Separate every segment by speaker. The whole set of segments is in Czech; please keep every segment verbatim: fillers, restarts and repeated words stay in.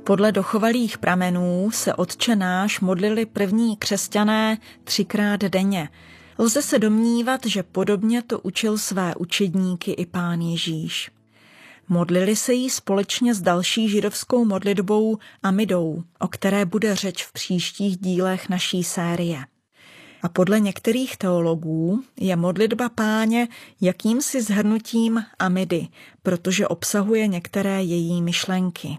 Speaker 1: Podle dochovalých pramenů se Otče náš modlili první křesťané třikrát denně. Lze se domnívat, že podobně to učil své učedníky i Pán Ježíš. Modlili se jí společně s další židovskou modlitbou Amidou, o které bude řeč v příštích dílech naší série. A podle některých teologů je modlitba Páně jakýmsi shrnutím Amidy, protože obsahuje některé její myšlenky.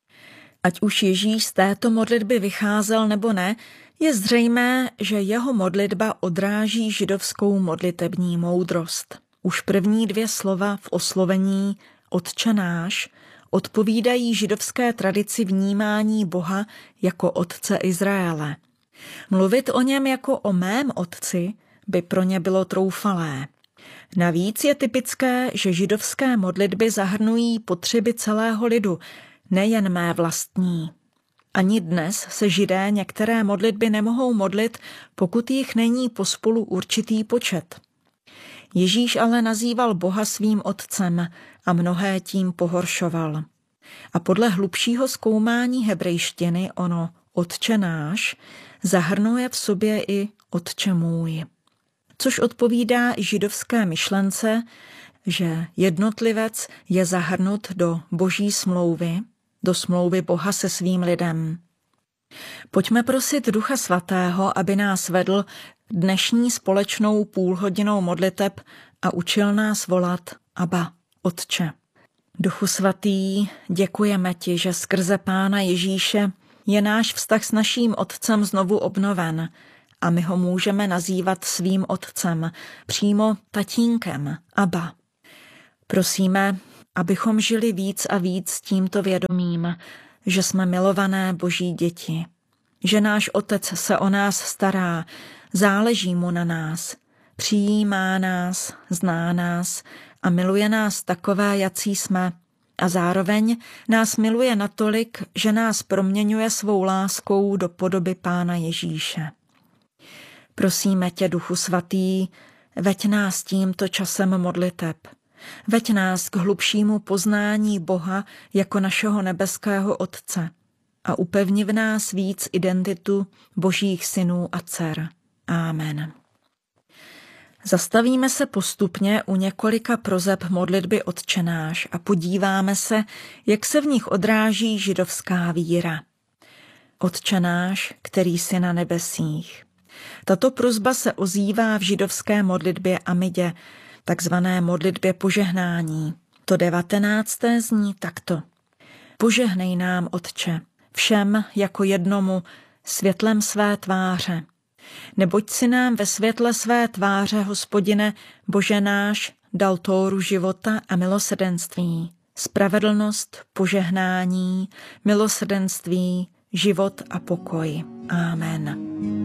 Speaker 1: Ať už Ježíš z této modlitby vycházel nebo ne, je zřejmé, že jeho modlitba odráží židovskou modlitební moudrost. Už první dvě slova v oslovení Otče náš odpovídají židovské tradici vnímání Boha jako Otce Izraele. Mluvit o něm jako o mém otci by pro ně bylo troufalé. Navíc je typické, že židovské modlitby zahrnují potřeby celého lidu, nejen mé vlastní. Ani dnes se Židé některé modlitby nemohou modlit, pokud jich není pospolu určitý počet. Ježíš ale nazýval Boha svým otcem a mnohé tím pohoršoval. A podle hlubšího zkoumání hebrejštiny ono Otče náš zahrnuje v sobě i Otče můj. Což odpovídá i židovské myšlence, že jednotlivec je zahrnut do boží smlouvy, do smlouvy Boha se svým lidem. Pojďme prosit Ducha Svatého, aby nás vedl dnešní společnou půlhodinou modliteb a učil nás volat Abba, Otče. Duchu Svatý, děkujeme ti, že skrze Pána Ježíše je náš vztah s naším Otcem znovu obnoven a my ho můžeme nazývat svým Otcem, přímo tatínkem, Abba. Prosíme, abychom žili víc a víc s tímto vědomím, že jsme milované Boží děti, že náš Otec se o nás stará, záleží mu na nás, přijímá nás, zná nás a miluje nás takové, jací jsme, a zároveň nás miluje natolik, že nás proměňuje svou láskou do podoby Pána Ježíše. Prosíme tě, Duchu Svatý, veď nás tímto časem modliteb. Veď nás k hlubšímu poznání Boha jako našeho nebeského Otce a upevni v nás víc identitu Božích synů a dcer. Amen. Zastavíme se postupně u několika prozeb modlitby Otče náš a podíváme se, jak se v nich odráží židovská víra. Otče náš, který jsi na nebesích. Tato prosba se ozývá v židovské modlitbě Amidě, takzvané modlitbě požehnání. To devatenácté zní takto. Požehnej nám, Otče, všem jako jednomu, světlem své tváře. Neboť si nám ve světle své tváře, Hospodine, Bože náš, dal tóru života a milosrdenství, spravedlnost, požehnání, milosrdenství, život a pokoj. Amen.